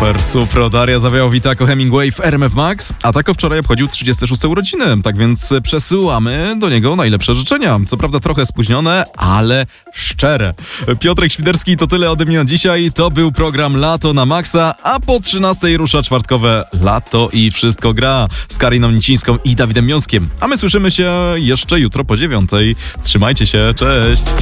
Super. Daria Zawiałow-Witako, Hemingway w RMF Max. A Tako wczoraj obchodził 36 urodziny, tak więc przesyłamy do niego najlepsze życzenia. Co prawda trochę spóźnione, ale szczere. Piotrek Świderski, to tyle ode mnie na dzisiaj. To był program Lato na Maxa, a po 13 rusza czwartkowe Lato i Wszystko gra z Kariną Nicińską i Dawidem Miąskiem. A my słyszymy się jeszcze jutro po 9. Trzymajcie się, cześć!